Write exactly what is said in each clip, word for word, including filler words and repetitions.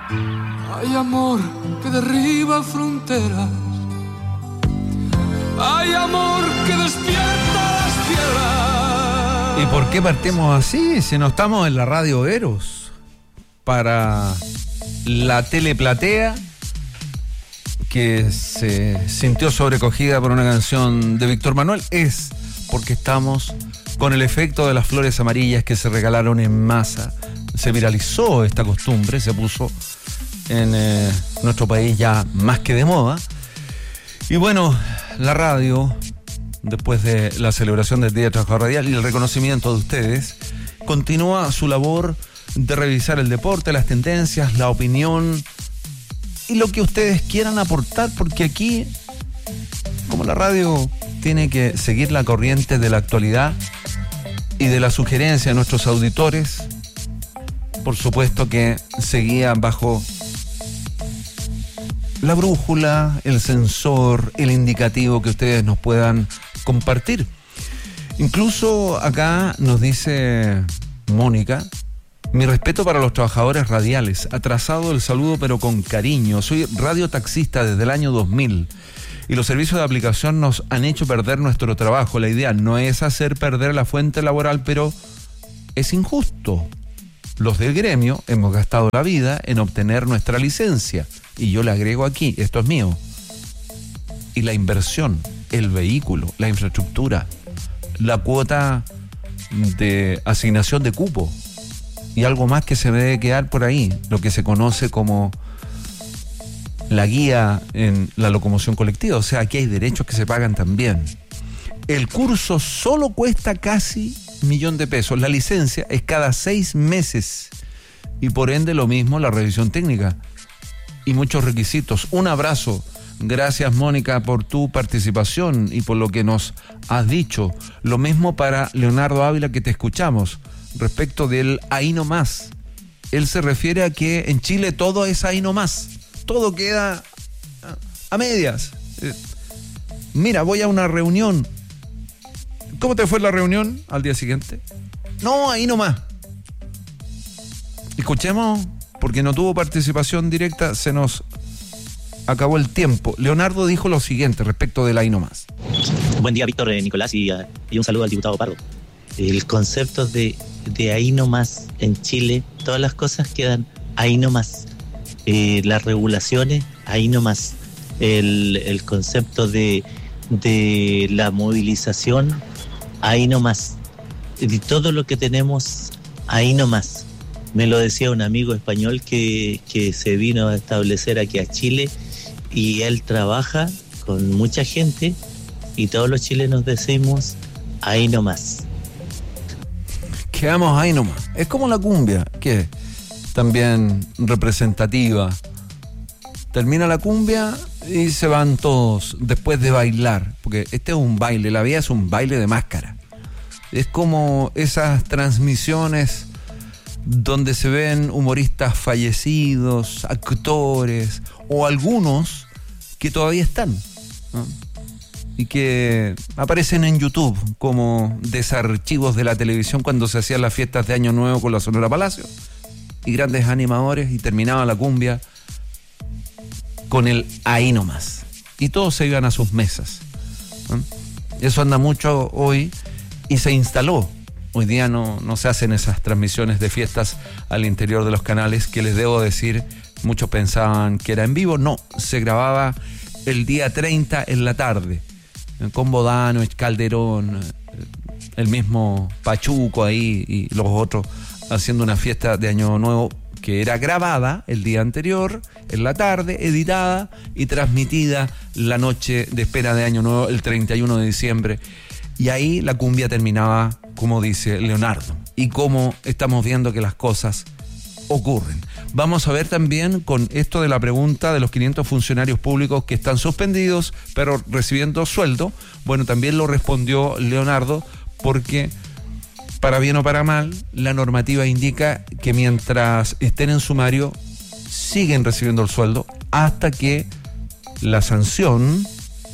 Hay amor que derriba fronteras. Hay amor que despierta las piedras. ¿Y por qué partimos así? Si no estamos en la radio Eros. Para la teleplatea que se sintió sobrecogida por una canción de Víctor Manuel, es porque estamos con el efecto de las flores amarillas que se regalaron en masa. Se viralizó esta costumbre, se puso en eh, nuestro país ya más que de moda. Y bueno, la radio, después de la celebración del Día de Trabajador Radial y el reconocimiento de ustedes, continúa su labor de revisar el deporte, las tendencias, la opinión y lo que ustedes quieran aportar, porque aquí, como la radio tiene que seguir la corriente de la actualidad y de la sugerencia de nuestros auditores, por supuesto que seguía bajo la brújula, el sensor, el indicativo que ustedes nos puedan compartir. Incluso acá nos dice Mónica: mi respeto para los trabajadores radiales, atrasado el saludo pero con cariño, soy radiotaxista desde el año dos mil y los servicios de aplicación nos han hecho perder nuestro trabajo. La idea no es hacer perder la fuente laboral, pero es injusto. Los del gremio hemos gastado la vida en obtener nuestra licencia. Y yo le agrego aquí, esto es mío. Y la inversión, el vehículo, la infraestructura, la cuota de asignación de cupo y algo más que se debe quedar por ahí, lo que se conoce como la guía en la locomoción colectiva. O sea, aquí hay derechos que se pagan también. El curso solo cuesta casi millón de pesos. La licencia es cada seis meses y por ende lo mismo la revisión técnica y muchos requisitos. Un abrazo. Gracias, Mónica, por tu participación y por lo que nos has dicho. Lo mismo para Leonardo Ávila, que te escuchamos respecto del ahí no más. Él se refiere a que en Chile todo es ahí no más. Todo queda a, a medias. Eh, mira, voy a una reunión. ¿Cómo te fue la reunión al día siguiente? No, ahí nomás. Escuchemos, porque no tuvo participación directa, se nos acabó el tiempo. Leonardo dijo lo siguiente respecto del ahí nomás. Buen día, Víctor, eh, Nicolás, y, uh, y un saludo al diputado Pardo. El concepto de, de ahí nomás en Chile, todas las cosas quedan ahí nomás. Eh, las regulaciones, ahí nomás. El, el concepto de, de la movilización, ahí nomás. Y todo lo que tenemos, ahí nomás. Me lo decía un amigo español que, que se vino a establecer aquí a Chile y él trabaja con mucha gente y todos los chilenos decimos ahí nomás. Quedamos ahí nomás. Es como la cumbia, que también representativa. Termina la cumbia y se van todos después de bailar, porque este es un baile, la vida es un baile de máscara. Es como esas transmisiones donde se ven humoristas fallecidos, actores o algunos que todavía están, ¿no? Y que aparecen en YouTube como desarchivos de la televisión cuando se hacían las fiestas de Año Nuevo con la Sonora Palacio y grandes animadores, y terminaba la cumbia con el ahí nomás y todos se iban a sus mesas, ¿no? Eso anda mucho hoy y se instaló. Hoy día no, no se hacen esas transmisiones de fiestas al interior de los canales, que les debo decir, muchos pensaban que era en vivo. No, se grababa el día treinta en la tarde, con Bodano, Calderón, el mismo Pachuco ahí y los otros haciendo una fiesta de Año Nuevo que era grabada el día anterior, en la tarde, editada y transmitida la noche de espera de Año Nuevo, el treinta y uno de diciembre. Y ahí la cumbia terminaba, como dice Leonardo, y cómo estamos viendo que las cosas ocurren. Vamos a ver también con esto de la pregunta de los quinientos funcionarios públicos que están suspendidos, pero recibiendo sueldo. Bueno, también lo respondió Leonardo, porque para bien o para mal, la normativa indica que mientras estén en sumario, siguen recibiendo el sueldo hasta que la sanción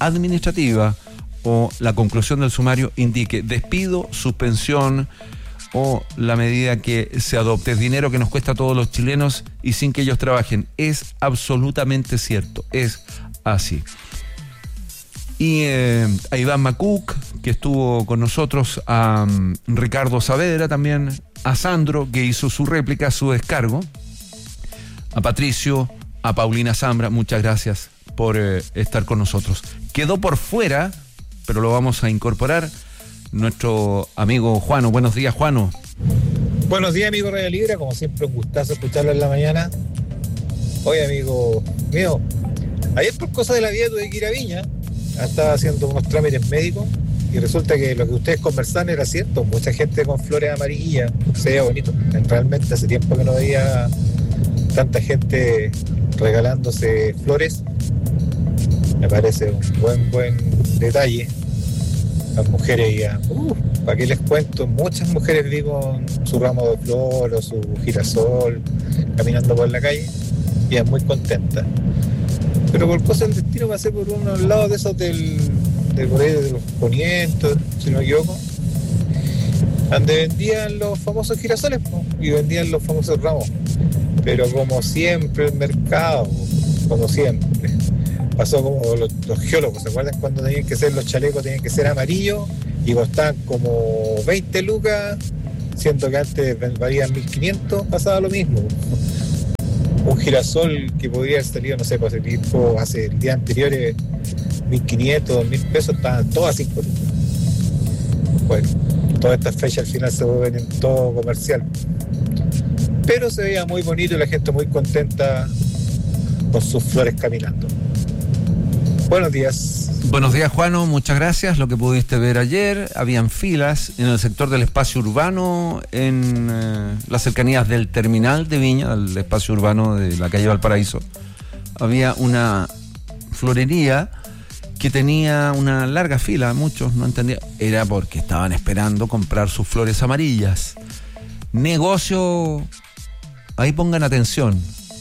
administrativa o la conclusión del sumario indique despido, suspensión o la medida que se adopte. Es dinero que nos cuesta a todos los chilenos y sin que ellos trabajen. Es absolutamente cierto, es así. Y eh, a Iván Macuc, que estuvo con nosotros, a um, Ricardo Saavedra también, a Sandro, que hizo su réplica, su descargo, a Patricio, a Paulina Zambra, muchas gracias por eh, estar con nosotros. Quedó por fuera, pero lo vamos a incorporar, nuestro amigo Juano. Buenos días, Juano. Buenos días, amigo Radio Libre, como siempre un gustazo escucharlo en la mañana. Oye, amigo mío, ayer por cosa de la vida tuve que ir a Viña, estaba haciendo unos trámites médicos y resulta que lo que ustedes conversaban era cierto, mucha gente con flores amarillas, se veía bonito. Realmente hace tiempo que no veía tanta gente regalándose flores, me parece un buen, buen detalle. Las mujeres ya, uh, ¿para qué les cuento? Muchas mujeres vi con su ramo de flor o su girasol caminando por la calle y es muy contenta. Pero por cosas del destino pasé por unos lados de esos del, de por ahí de los Ponientos, si no me equivoco, donde vendían los famosos girasoles, ¿no? Y vendían los famosos ramos. Pero como siempre el mercado, como siempre, pasó como los, los geólogos, ¿se acuerdan cuando tenían que ser los chalecos, tenían que ser amarillos y costaban como veinte lucas, siendo que antes valían mil quinientos, pasaba lo mismo. Un girasol que podría haber salido, no sé, pues el tiempo, hace el día anterior, mil quinientos, dos mil pesos, estaban todas a cinco lucas. Bueno, todas estas fechas al final se vuelven en todo comercial. Pero se veía muy bonito y la gente muy contenta con sus flores caminando. Buenos días. Buenos días, Juano, muchas gracias. Lo que pudiste ver ayer, habían filas en el sector del espacio urbano, en eh, las cercanías del terminal de Viña, el espacio urbano de la calle Valparaíso. Había una florería que tenía una larga fila, muchos no entendían, era porque estaban esperando comprar sus flores amarillas. Negocio, ahí pongan atención,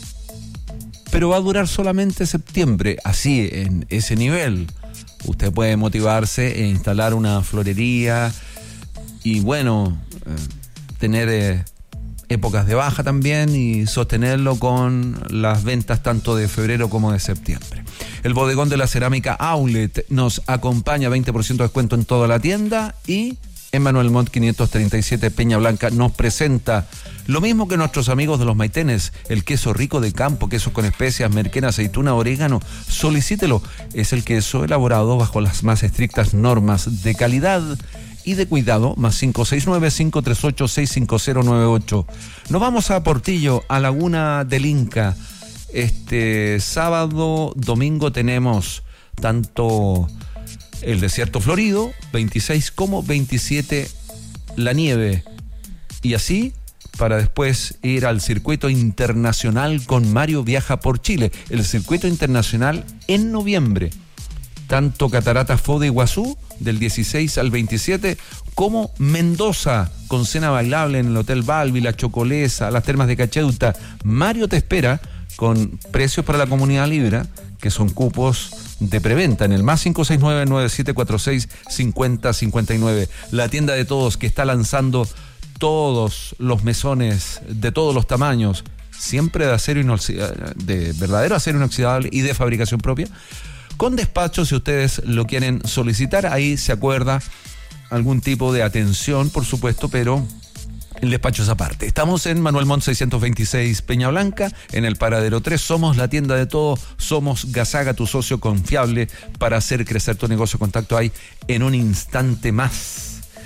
pero va a durar solamente septiembre, así, en ese nivel. Usted puede motivarse e instalar una florería y, bueno, eh, tener eh, épocas de baja también y sostenerlo con las ventas tanto de febrero como de septiembre. El bodegón de la cerámica Outlet nos acompaña, veinte por ciento de descuento en toda la tienda, y en Manuel Montt quinientos treinta y siete Peña Blanca nos presenta lo mismo que nuestros amigos de los Maitenes, el queso rico de campo, queso con especias, merquén, aceituna, orégano. Solicítelo, es el queso elaborado bajo las más estrictas normas de calidad y de cuidado. Más cinco seis nueve, cinco tres ocho, seis cinco cero nueve ocho. Nos vamos a Portillo, a Laguna del Inca. Este sábado, domingo tenemos tanto el desierto florido, veintiséis como veintisiete la nieve. Y así, para después ir al circuito internacional con Mario Viaja por Chile. El circuito internacional en noviembre. Tanto Cataratas Foz de Iguazú, del dieciséis al veintisiete, como Mendoza, con cena bailable en el Hotel Balbi, La Chocolesa, las Termas de Cacheuta. Mario te espera con precios para la comunidad Libra, que son cupos de preventa en el más cinco seis nueve, nueve siete cuatro seis, cinco cero cinco nueve. La tienda de todos, que está lanzando todos los mesones de todos los tamaños, siempre de acero inoxidable, de verdadero acero inoxidable y de fabricación propia, con despacho si ustedes lo quieren solicitar. Ahí se acuerda algún tipo de atención, por supuesto, pero el despacho es aparte. Estamos en Manuel Montt seiscientos veintiséis Peña Blanca, en el paradero tres. Somos la tienda de todo, somos Gazaga, tu socio confiable para hacer crecer tu negocio. Contacto ahí en un instante más.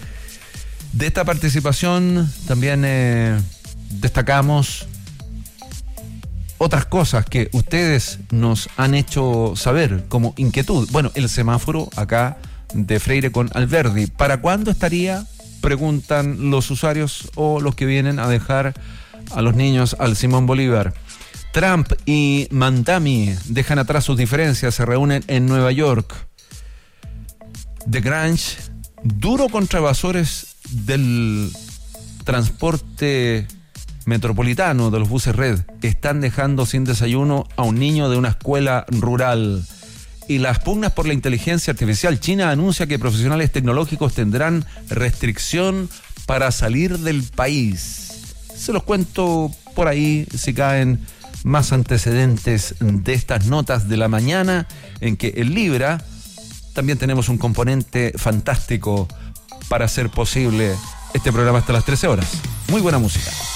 De esta participación también eh, destacamos otras cosas que ustedes nos han hecho saber como inquietud. Bueno, el semáforo acá de Freire con Alberdi, ¿para cuándo estaría? Preguntan los usuarios o los que vienen a dejar a los niños al Simón Bolívar. Trump y Mandami dejan atrás sus diferencias, se reúnen en Nueva York. The Grange, duro contra evasores del transporte metropolitano, de los buses red. Están dejando sin desayuno a un niño de una escuela rural. Y las pugnas por la inteligencia artificial. China anuncia que profesionales tecnológicos tendrán restricción para salir del país. Se los cuento por ahí si caen más antecedentes de estas notas de la mañana, en que en Libra también tenemos un componente fantástico para hacer posible este programa hasta las trece horas. Muy buena música.